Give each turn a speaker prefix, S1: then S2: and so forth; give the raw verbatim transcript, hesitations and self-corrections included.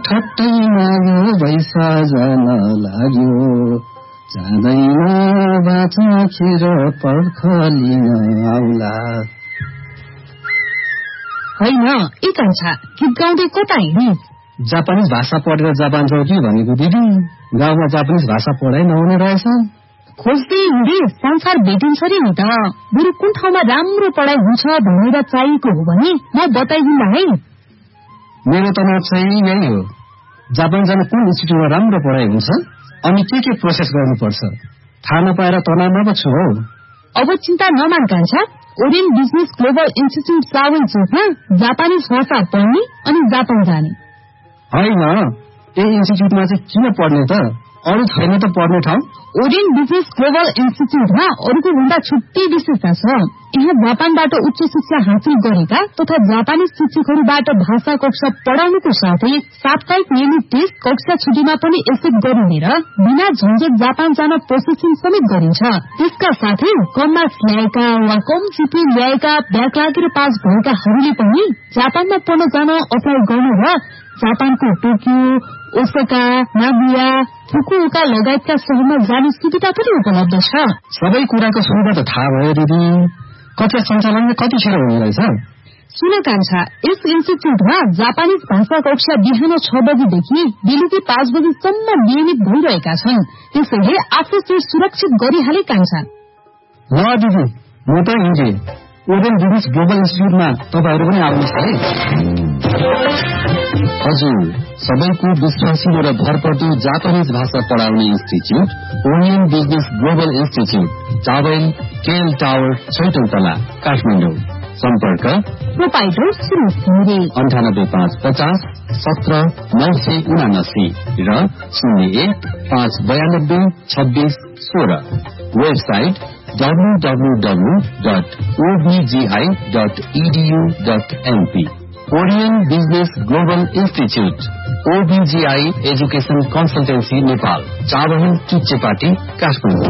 S1: ठट्टैमा यो बैसा जान लाग्यो जाँदैन बाटो खेर पर्खलिन आउला।
S2: होइन ए कान्छा गीत गाउँदै कता हिँड्ने?
S1: जापानिज भाषा पढेर जापान जाऊ कि भनेको दिदी। गाउँमा जापानिज भाषा पढाइ नहुने रहेछ।
S2: खोज्दै हिँडे संसार भेटिन्छ रे नि त। बरु कुन ठाउँमा राम्रो पढाइ हुन्छ भनेर चाहिएको हो भने म बताइदिन्ला है।
S1: मेरो त मत चाहिँ यही हो। जापान जान कुन इन्स्टिट्युटमा राम्रो पढाइ हुन्छ अनि के के प्रोसेस गर्नुपर्छ थाहा नपाएर तनावमा पो छु हौ।
S2: अब चिन्ता नमान कान्छा। ओरियन बिजनेस ग्लोबल इन्स्टिट्युट सावन चोकमा जापानिज भाषा पढ्ने अनि जापान जाने।
S1: होइन यही इन्स्टिट्युटमा चाहिँ किन पढ्ने त? अरू छैन त पढ्ने ठाउँ?
S2: ओरियन बिजनेस ग्लोबल इन्स्टिट्युटमा अरूको भन्दा छुट्टै विशेषता छ। यहाँ जापानबाट उच्च शिक्षा हासिल गरेका तथा जापानिज शिक्षकहरूबाट भाषा कक्षा पढाउनुको साथै साप्ताहिक नियमित टेस्ट कक्षा छुट्टीमा पनि एक्सेप्ट गरिने र बिना झन्झट जापान जान प्रोसेसिङ समेत गरिन्छ। त्यसका साथै कम मार्क्स ल्याएका वा कम जिपी ल्याएका ब्याक लागेर पास भएकाहरूले पनि जापानमा पढ्न जान अप्लाई गर्न र जापानको टोकियो, ओसाका, नागोया, फुकुओका लगायतका शहरमा जाने सुविधा पनि उपलब्ध छ।
S1: सबै कुराको सुविधा त थाहा भयो दिदी। कक्षा सञ्चालन कतिखेर हुने रहेछ?
S2: सुन कान्छा, यस इन्स्टिट्युटमा जापानिज भाषा कक्षा बिहान छ बजेदेखि बेलुकी पाँच बजेसम्म नियमित भइरहेका छन्। त्यसैले आफू चाहिँ सुरक्षित गरिहाले कान्छा।
S1: ल दिदी म त हिँडे। ओरियन बिजनेस ग्लोबल इन्स्टिट्युटमा तपाईँहरू पनि आउनुहोस् है।
S3: हजुर, सबैको विश्वासिलो र भरपर्दो जापानिज भाषा पढाउने institute Orion business global institute, towel KL tower, छैटौं तला, काठमाडौँ। सम्पर्क
S2: प्रोपाइटर सुरेश घिमिरे
S3: अन्ठानब्बे पाँच पचास सत्र नौ सय उनासी र शून्य एक पाँच बयानब्बे छब्बीस सोह्र। Website W W W dot ओबिजीआई dot edu dot MP. Orion business global institute, ओबिजीआई education consultancy Nepal, Chabahil, किच्चेपाटी, Kathmandu.